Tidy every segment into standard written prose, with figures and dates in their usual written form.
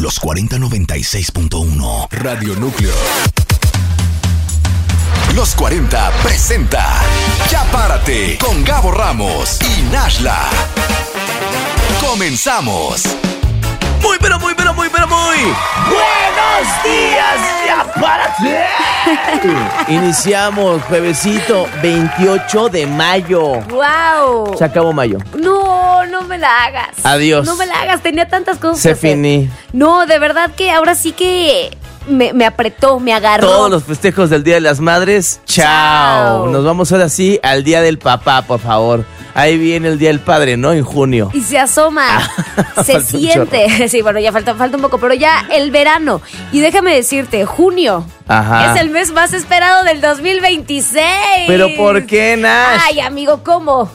Los 4096.1 Radio Núcleo. Los 40 presenta Ya Párate con Gabo Ramos y Nashla. Comenzamos. Muy buenos días, Ya Párate. Iniciamos juevesito 28 de mayo. ¡Wow! Se acabó mayo. No me la hagas. Adiós. No me la hagas, tenía tantas cosas Se que hacer. finí. No, de verdad que ahora sí que me apretó, me agarró. Todos los festejos del Día de las Madres, chao. Nos vamos ahora sí al Día del Papá, por favor. Ahí viene el Día del Padre, ¿no? En junio. Y se asoma, se Falta un siente. Sí, bueno, ya falta un poco, pero ya el verano. Y déjame decirte, junio Ajá. es el mes más esperado del 2026. ¿Pero por qué, Nash? Ay, amigo, ¿cómo?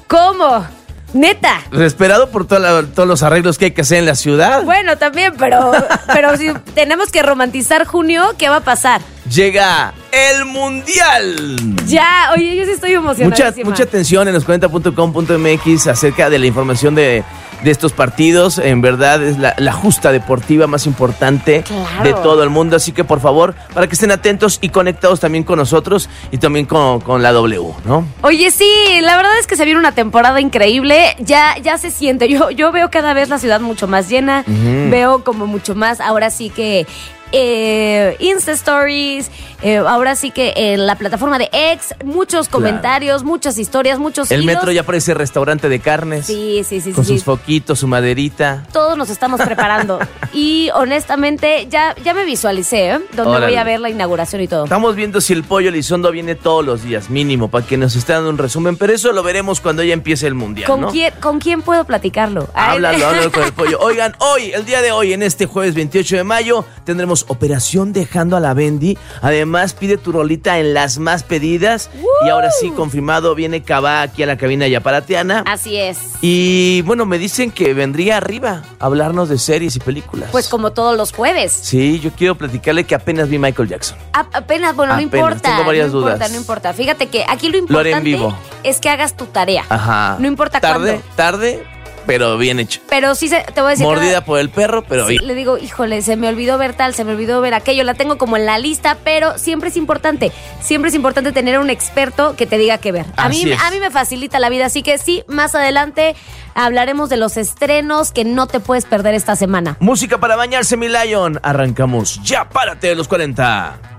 Neta. Esperado por todos los arreglos que hay que hacer en la ciudad. Bueno, también, pero si tenemos que romantizar junio, ¿qué va a pasar? Llega el Mundial. Ya, oye, yo sí estoy emocionadísima. Mucha atención en los40.com.mx acerca de la información de estos partidos. En verdad es la justa deportiva más importante de todo el mundo. Así que por favor, para que estén atentos y conectados también con nosotros y también con la W, ¿no? Oye, sí, la verdad es que se viene una temporada increíble. Ya se siente. Yo veo cada vez la ciudad mucho más llena. Veo como mucho más, ahora sí que Insta Stories, ahora sí que en la plataforma de X, muchos comentarios, muchas historias, muchos El hilos. metro ya parece restaurante de carnes. Sí. Con sus foquitos, su maderita. Todos nos estamos preparando. Y honestamente, ya me visualicé, donde Órale. voy a ver la inauguración y todo. Estamos viendo si el pollo Elizondo viene todos los días, mínimo, para que nos esté dando un resumen. Pero eso lo veremos cuando ya empiece el Mundial, ¿no? ¿Con quién puedo platicarlo? Háblalo con el pollo. Oigan, el día de hoy, en este jueves 28 de mayo, tendremos Operación Dejando a la Bendy. Además, pide tu rolita en las más pedidas. Y ahora sí, confirmado, viene Cabá aquí a la cabina yaparateana. Así es. Y bueno, me dicen que vendría arriba a hablarnos de series y películas. Pues como todos los jueves. Sí, yo quiero platicarle que apenas vi Michael Jackson. Apenas, bueno, no importa. Tengo varias dudas. No importa. Fíjate que aquí lo Lo haré en importante vivo. es que hagas tu tarea. Ajá. No importa cuándo. Tarde, pero bien hecho. Pero sí, te voy a decir. Mordida por el perro, pero sí, bien. le digo, híjole, se me olvidó ver tal, se me olvidó ver aquello, la tengo como en la lista, pero siempre es importante tener un experto que te diga qué ver. A mí me facilita la vida, así que sí, más adelante hablaremos de los estrenos que no te puedes perder esta semana. Música para bañarse, mi Lion. Arrancamos. Ya párate de los 40.